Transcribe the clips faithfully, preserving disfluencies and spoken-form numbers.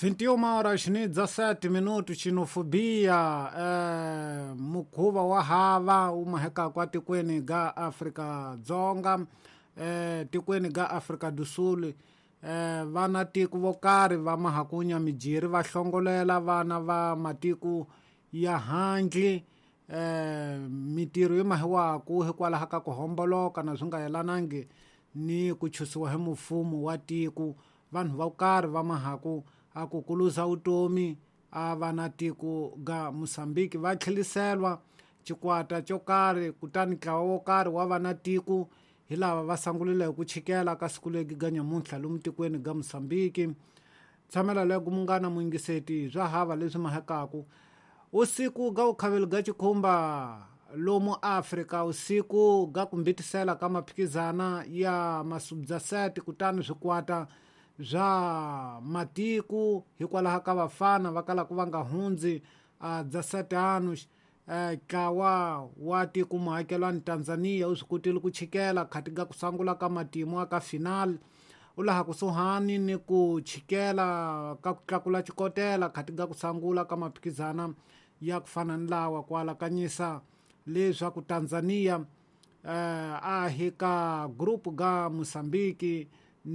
vinte e uma horas ni dezessete minutos xinofobia eh, mukhuva wa hava wu mahekaka atikweni ga Afrika-Dzonga eh, tikweni ga Afrika du Sul eh, vana tiko vo karhi va mahakunya mijiri va hlongolela vana va matiko ya handle eh, mitirho yi mahiwaku hikwalaho ka ku homboloka na swi nga yelanangi ni ku chusiwa hi mfumo wa tiko vanhu va karhi va mahaku a ku kuluza vutomi a vana tiko ga Mosambiki va tlheliselwa chikwata xo karhi kutani ntlawa wo karhi wa vana tiko hi lava va sangulile hi ku chikela ka siku legi ga nyamuntlha lomu tikweni ga Mosambiki tshamela lego mu nga na muingiseti bya hava leswi mahekaku usiku ga ukhaveli ga chikhumba lomu Afrika usiku ga ku mbitisela ka maphikizana ya masubdzaseti kutani swikwata bya matiko hikwalaho ka vafana va kala ku va nga hundzi a dzasete anos ntlawa wa tiko muhakelwani Tanzania u swi kotile ku chikela khati ga ku sangula ka matimu aka final u laha kusuhani ni ku chikela ka ku tlakula chikotela khati ga ku sangula ka maphikizana ya ku fana ni lawa kwala kanyisa leswaku Tanzania eh, a hi ka group ga Mosambiki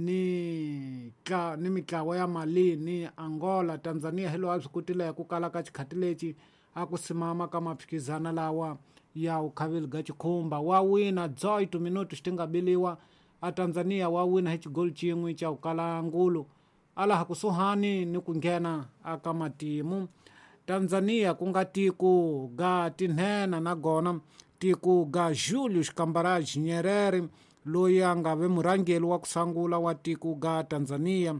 ni ka ni mitlawa ya Mali ni Angola Tanzania hilo a swi kotile ku kala ka chikhati lexi a ku simama ka maphikizana lawa ya ukhaveli ga chikhumba wa wina dzoi tu minuto xi nga biliwa a Tanzania wa wina hi chigoli chin'we cha ukala ngulu alaha kusuhani ni ku nghena aka matimu Tanzania ku nga tiko ga tinhena na gona tiko ga Julius Kambarage Nyerere loyi a nga ve murhangeli wa ku sangula wa tiko ga Tanzania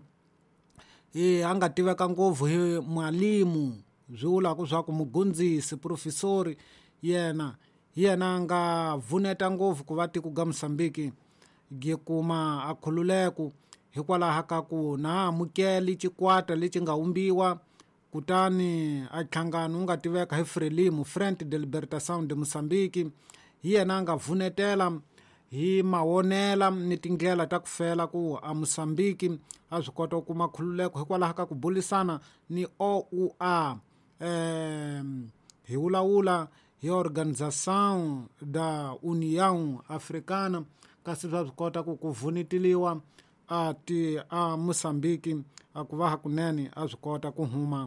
e a nga tiveka ngopfu hi mwalimu byi vulaka swa ku mugundzisi profesori yena yena a nga vuneta ngopfu ku va tiko ga Mosambiki gi kuma a khululeko hikwalaho ka ku na amukeli chikwata lexi nga umbiwa kutani a nhlangano wu nga tiveka hi Frelimo Frente de Libertação de Moçambique hi yena a nga vunetela hi mawonela ni tindlela ta ku fela ku a Mosambiki a swi kota ku kuma khululeko hikwalaho ka ku bulisana ni O U A eh, hi wulawula hi Organização da União Africana kasi swa swi kota ku ku vunitiliwa a ti a Mosambiki a ku va hakunene a swi kota ku huma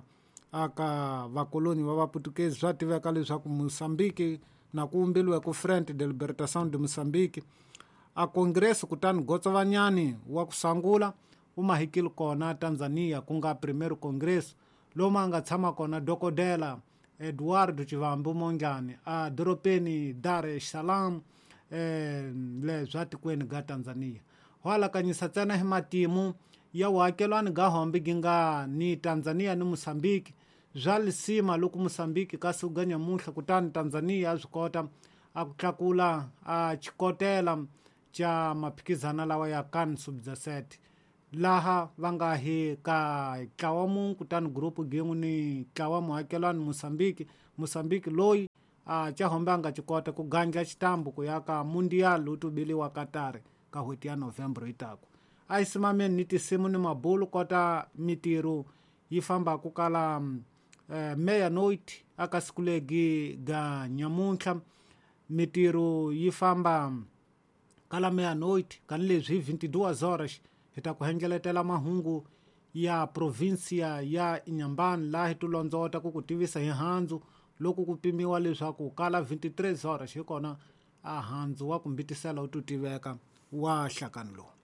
aka vakoloni va vaputukezi swa tiveka leswaku Mosambiki na ku umbiliwe ku Frente de Libertação de Moçambique a Congresso kutani Gotsovanyani wa ku sangula u mahikile kona Tanzania ku nga Primeiro Congresso lomu a nga tshama kona dokodela Eduardo Chivambu Monjani a doropeni Dar es Salaam eh, le bya tikweni ga Tanzania hala kanyisa tsena hi matimu ya wakelwani ga hombi gi nga ni Tanzania ni Mosambiki bya lisima loko Mosambiki kasi ga nyamuntlha kutani Tanzania a swi kota a ku tlakula a chikotela cha maphikizana lawa ya kan subdasete laha va nga hi ka ntlawa mu kutani grupu gin'we ni ntlawa muhakelwani Mosambiki Mosambiki loyi a cha hombe a nga chikota ku ganja xitambu ku ya ka mundial lowu tubiliwa Qatar ka hweti ya November yi tako a yi simameni ni tisimu ni mabulu kota mitirho yi famba ku kala eh, meya noit aka siku legi ga nyamuntlha mitirho yi famba kala meya noit kani leswi hi vinte-duas horas hi ta ku hengeletela mahungu ya provincia ya Inhambane laha hi tulondzota ku ku tivisa hi handzu loko ku pimiwa leswaku kala vinte-três horas hi kona a handzu wa ku mbitisela wu tu tiveka wa nhlakani lowu